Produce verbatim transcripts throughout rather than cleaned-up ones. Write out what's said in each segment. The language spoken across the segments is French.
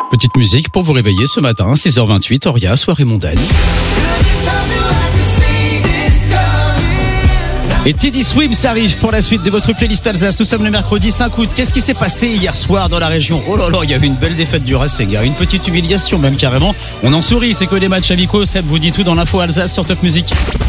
Petite musique pour vous réveiller ce matin, six heures vingt-huit, Oria, soirée mondaine. Et Teddy Swims arrive pour la suite de votre playlist Alsace. Nous sommes le mercredi cinq août. Qu'est-ce qui s'est passé hier soir dans la région? Oh là là, il y a eu une belle défaite du Racing. Il y a eu une petite humiliation même carrément. On en sourit, c'est que des matchs amicaux. Seb vous dit tout dans l'info Alsace sur Top Music.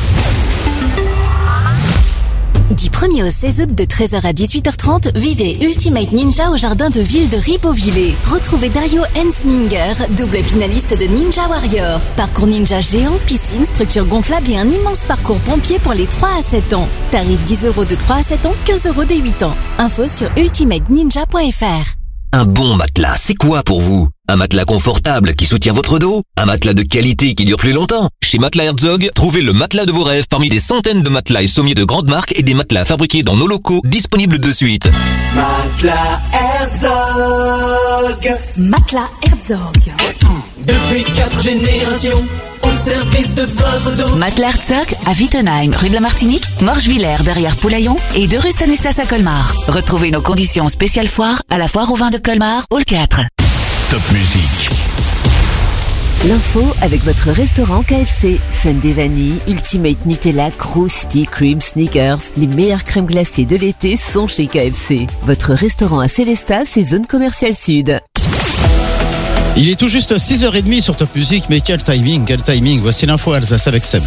Du premier au seize août de treize heures à dix-huit heures trente, vivez Ultimate Ninja au jardin de ville de Ribeauvillé. Retrouvez Dario Hensminger, double finaliste de Ninja Warrior. Parcours ninja géant, piscine, structure gonflable et un immense parcours pompier pour les trois à sept ans. Tarif dix euros de trois à sept ans, quinze euros des huit ans. Info sur ultimate ninja point f r. Un bon matelas, c'est quoi pour vous? Un matelas confortable qui soutient votre dos? Un matelas de qualité qui dure plus longtemps? Chez Matelas Herzog, trouvez le matelas de vos rêves parmi des centaines de matelas et sommiers de grandes marques et des matelas fabriqués dans nos locaux disponibles de suite. Matelas Herzog. Matelas Herzog. Depuis quatre générations, au service de votre dos. Matelas Herzog à Wittenheim, rue de la Martinique, Morgevillers derrière Poulaillon et deux rue Stanislas à Colmar. Retrouvez nos conditions spéciales foire à la foire au vin de Colmar, hall quatre. Top Music. L'info avec votre restaurant K F C. Sundae vanille, Ultimate Nutella, Krusty, Cream, Snickers. Les meilleures crèmes glacées de l'été sont chez K F C. Votre restaurant à Célestat, c'est zone commerciale sud. Il est tout juste six heures trente sur Top Music, mais quel timing, quel timing. Voici l'info Alsace avec Seb.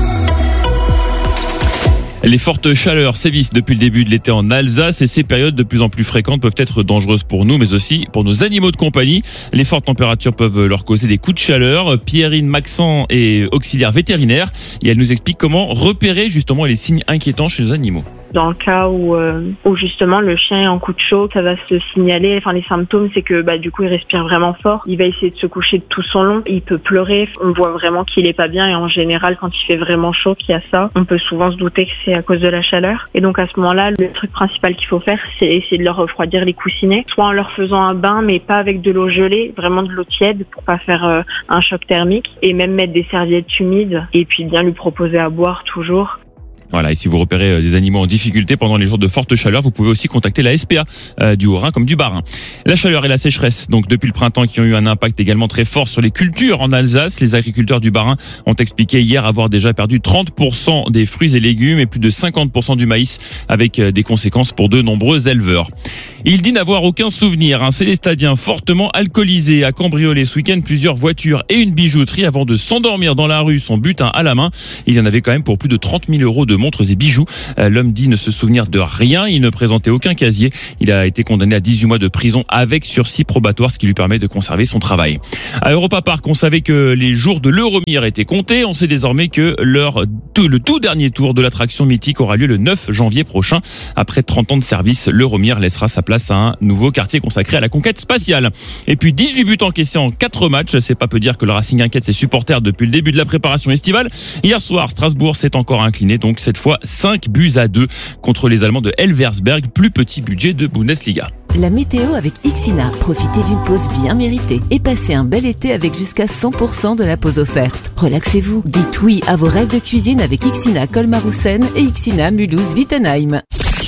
Les fortes chaleurs sévissent depuis le début de l'été en Alsace et ces périodes de plus en plus fréquentes peuvent être dangereuses pour nous, mais aussi pour nos animaux de compagnie. Les fortes températures peuvent leur causer des coups de chaleur. Pierrine Maxent est auxiliaire vétérinaire et elle nous explique comment repérer justement les signes inquiétants chez nos animaux. Dans le cas où, euh, où justement le chien est en coup de chaud, ça va se signaler. Enfin, les symptômes, c'est que bah du coup il respire vraiment fort. Il va essayer de se coucher de tout son long. Il peut pleurer. On voit vraiment qu'il est pas bien. Et en général, quand il fait vraiment chaud, qu'il y a ça, on peut souvent se douter que c'est à cause de la chaleur. Et donc à ce moment-là, le truc principal qu'il faut faire, c'est essayer de leur refroidir les coussinets, soit en leur faisant un bain, mais pas avec de l'eau gelée, vraiment de l'eau tiède pour pas faire euh, un choc thermique. Et même mettre des serviettes humides et puis bien lui proposer à boire toujours. Voilà, et si vous repérez des animaux en difficulté pendant les jours de forte chaleur, vous pouvez aussi contacter la S P A euh, du Haut-Rhin comme du Bas-Rhin. La chaleur et la sécheresse, donc depuis le printemps, qui ont eu un impact également très fort sur les cultures en Alsace. Les agriculteurs du Bas-Rhin ont expliqué hier avoir déjà perdu trente pour cent des fruits et légumes et plus de cinquante pour cent du maïs, avec des conséquences pour de nombreux éleveurs. Il dit n'avoir aucun souvenir. Un Célestadien fortement alcoolisé a cambriolé ce week-end plusieurs voitures et une bijouterie avant de s'endormir dans la rue, son butin à la main. Il y en avait quand même pour plus de trente mille euros de montres et bijoux. L'homme dit ne se souvenir de rien. Il ne présentait aucun casier. Il a été condamné à dix-huit mois de prison avec sursis probatoire, ce qui lui permet de conserver son travail. À Europa Park, on savait que les jours de l'Euromir étaient comptés. On sait désormais que leur, tout, le tout dernier tour de l'attraction mythique aura lieu le neuf janvier prochain. Après trente ans de service, l'Euromir laissera sa place à un nouveau quartier consacré à la conquête spatiale. Et puis dix-huit buts encaissés en quatre matchs. C'est pas peu dire que le Racing inquiète ses supporters depuis le début de la préparation estivale. Hier soir, Strasbourg s'est encore incliné, donc cette fois cinq buts à deux contre les Allemands de Elversberg, plus petit budget de Bundesliga. La météo avec Ixina. Profitez d'une pause bien méritée et passez un bel été avec jusqu'à cent pour cent de la pause offerte. Relaxez-vous. Dites oui à vos rêves de cuisine avec Ixina Colmar-Houssen et Ixina Mulhouse-Wittenheim.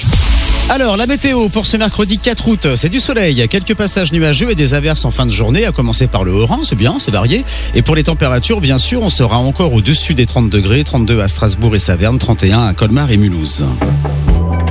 Alors, la météo pour ce mercredi quatre août, c'est du soleil, quelques passages nuageux et des averses en fin de journée, à commencer par le Haut-Rhin, c'est bien, c'est varié. Et pour les températures, bien sûr, on sera encore au-dessus des trente degrés, trente-deux à Strasbourg et Saverne, trente et un à Colmar et Mulhouse.